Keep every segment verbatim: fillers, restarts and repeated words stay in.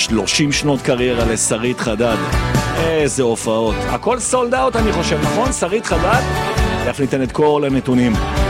שלושים שנות קריירה לשרית חדד. איזה הופעות. הכל סולד אאוט אני חושב, נכון? שרית חדד? תכף ניתן את כל הנתונים.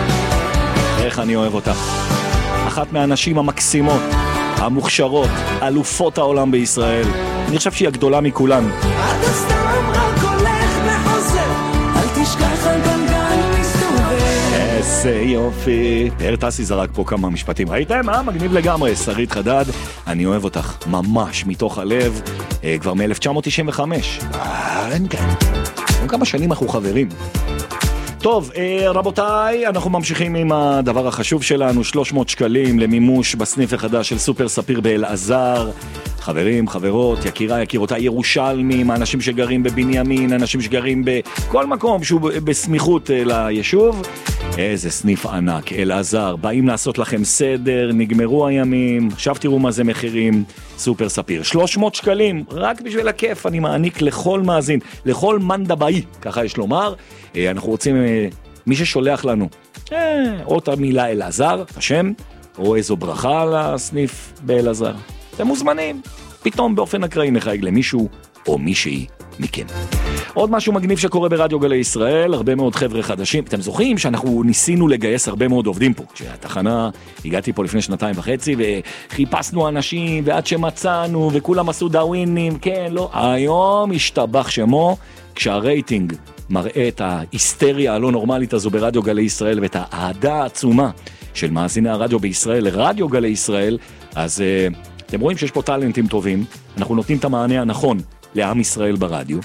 איך אני אוהב אותה. אחת מהאנשים המקסימות, המוכשרות, אלופות העולם בישראל. אני חושב שהיא הגדולה מכולן. אתה סתם רק הולך וחוזר, אל תשכח על גלגל מסתובב. איזה יופי. פאר טסי זרק פה כמה משפטים. ראיתם? אה? מגניב לגמרי. שרית חדד, אני אוהב אותך ממש מתוך הלב, אה, כבר מ-אלף תשע מאות תשעים וחמש. אה, אין כאן. כמה שנים אנחנו חברים. טוב, רבותיי, אנחנו ממשיכים עם הדבר החשוב שלנו, שלוש מאות שקלים למימוש בסניף החדש של סופר ספיר באלעזר. חברים, חברות, יקירה, יקירותיי, ירושלמים, אנשים שגרים בבנימין, אנשים שגרים בכל מקום שהוא בסמיכות ליישוב. איזה סניף ענק, אלעזר, באים לעשות לכם סדר, נגמרו הימים, עכשיו תראו מה זה מחירים, סופר ספיר. שלוש מאות שקלים, רק בשביל הכיף, אני מעניק לכל מאזין, לכל מנדבאי, ככה יש לומר. אנחנו רוצים, מי ששולח לנו, או את המילה אלעזר, השם, או איזו ברכה לסניף באלעזר. אתם מוזמנים, פתאום באופן אקראי נחייג למישהו או מישהי מכם. עוד משהו מגניב שקורה ברדיו גלי ישראל, הרבה מאוד חבר'ה חדשים. אתם זוכרים שאנחנו ניסינו לגייס הרבה מאוד עובדים פה. כשהתחנה, הגעתי פה לפני שנתיים וחצי, וחיפשנו אנשים, ועד שמצאנו, וכולם עשו דאווינים, כן, לא. היום השתבח שמו, כשהרייטינג מראה את ההיסטריה הלא נורמלית הזו ברדיו גלי ישראל, ואת האהדה העצומה של מאזיני הרדיו בישראל לרדיו גלי ישראל, אז uh, אתם רואים שיש פה טלנטים טובים, אנחנו נותנים את המענה הנכון לעם ישראל ברדיו,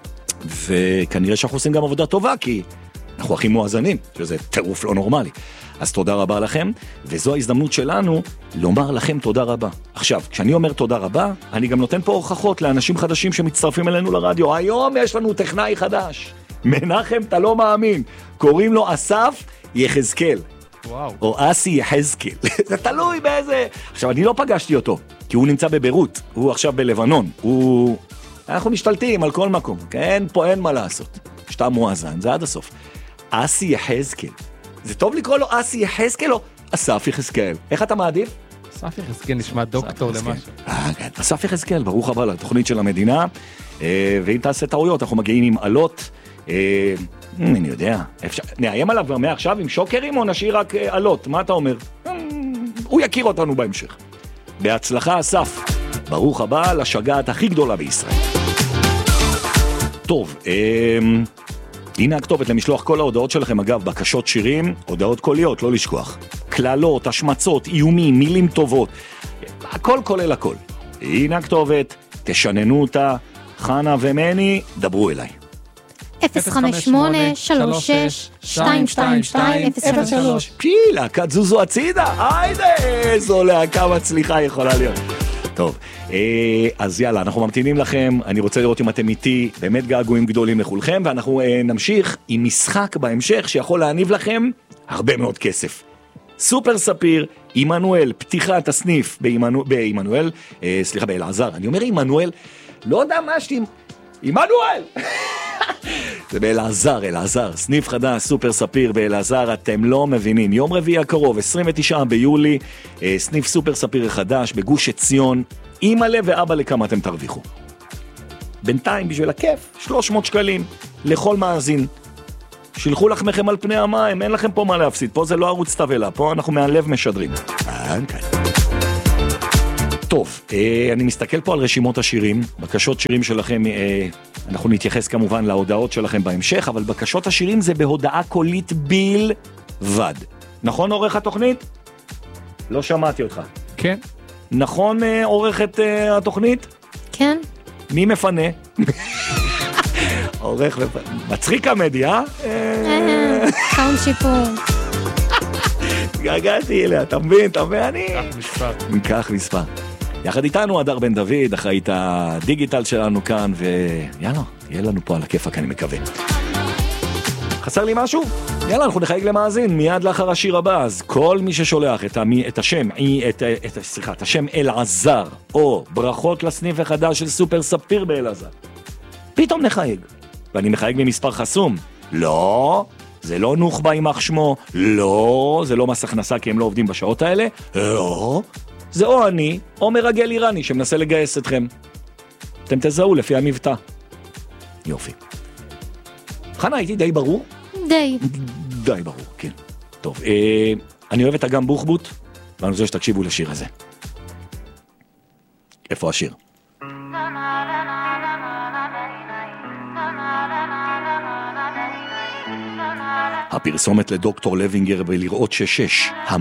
וכנראה שאנחנו עושים גם עבודה טובה, כי אנחנו הכי מואזנים, שזה טירוף לא נורמלי. אז תודה רבה לכם, וזו ההזדמנות שלנו לומר לכם תודה רבה. עכשיו, כשאני אומר תודה רבה, אני גם נותן פה הוכחות לאנשים חדשים שמצטרפים אלינו לרדיו. היום יש לנו טכנאי חדש, מנחם, אתה לא מאמין, קוראים לו אסף יחזקאל. וואו. או אסי יחזקאל. זה תלוי באיזה... עכשיו, אני לא פגשתי אותו, כי הוא נמצא בביירות, הוא עכשיו בלבנון, הוא... אנחנו משתלטים על כל מקום, כן? פה אין מה לעשות. שאתה מואזן, זה עד הסוף. אסי יחזקאל. זה טוב לקרוא לו אסי יחזקאל או אסף יחזקאל? איך אתה מעדיף? אסף יחזקאל נשמע דוקטור למשהו. אה, כן. אסף יחזקאל, ברוך הבא לתוכנית של המדינה. ואם תעשה טעויות, אנחנו מגיעים עם עלות. אני יודע. נאיים עליו כבר מעכשיו עם שוקרים או נשאיר רק עלות? מה אתה אומר? הוא יכיר אותנו בהמשך. בהצלחה, אסף. ברוך הבא לשגעת הכי גדולה בישראל. טוב, הנה הכתובת למשלוח כל ההודעות שלכם. אגב, בקשות שירים, הודעות קוליות, לא לשכוח. כללות, השמצות, איומים, מילים טובות. הכל כולל הכל. הנה הכתובת, תשננו אותה. חנה ומני, דברו אליי. אפס חמש שמונה שלוש שש שתיים שתיים שתיים אפס שלוש. פי, להקת זוזו הצידה. היידה, איזו להקה מצליחה יכולה להיות. טוב, אז יאללה, אנחנו ממתינים לכם, אני רוצה לראות אם אתם איתי, באמת געגועים גדולים לכולכם, ואנחנו נמשיך עם משחק בהמשך שיכול להניב לכם הרבה מאוד כסף. סופר ספיר, עמנואל, פתיחת הסניף בעמנואל, סליחה, באלעזר, אני אומר עמנואל, לא יודע מה שתים, עמנואל! זה באלעזר, אלעזר, סניף חדש, סופר ספיר באלעזר, אתם לא מבינים. יום רביעי הקרוב, עשרים ותשעה ביולי, סניף סופר ספיר חדש בגוש עציון, אמא לב ואבא לכמה אתם תרוויחו. בינתיים, בשביל הכיף, שלוש מאות שקלים לכל מאזין. שילחו לחמכם על פני המים, אין לכם פה מה להפסיד, פה זה לא ערוץ תבלה, פה אנחנו מהלב משדרים. טוב, אני מסתכל פה על רשימות השירים, בקשות שירים שלכם, אנחנו נתייחס כמובן להודעות שלכם בהמשך, אבל בקשות השירים זה בהודעה קולית בלבד. נכון עורך התוכנית? לא שמעתי אותך. כן. נכון עורכת התוכנית? כן. מי מפנה? עורך מפנה. מצחיק המדי, אה? סאונד שיפור. גגעתי אליה, אתה מבין, אתה מבין, אני... כך מספר. כך מספר. יחד איתנו הדר בן דוד, אחראית הדיגיטל שלנו כאן, ויאללה, יהיה לנו פה על הכיפק, אני מקווה. חסר לי משהו? יאללה, אנחנו נחייג למאזין מיד לאחר השיר הבא. אז כל מי ששולח את, המי, את השם, את, את, סליחה, את השם אלעזר, או ברכות לסניף החדש של סופר ספיר באלעזר, פתאום נחייג. ואני מחייג ממספר חסום. לא, זה לא נוחבה עם אח שמו. לא, זה לא מס הכנסה כי הם לא עובדים בשעות האלה. לא, זה או אני, או מרגל איראני שמנסה לגייס אתכם. אתם תזהו לפי המבטא. יופי. חנה, הייתי די ברור? די. די ברור, כן. טוב, אה, אני אוהב את אגם בוחבוט, ואני רוצה שתקשיבו לשיר הזה. איפה השיר? הפרסומת לדוקטור לוינגר בלראות ששש.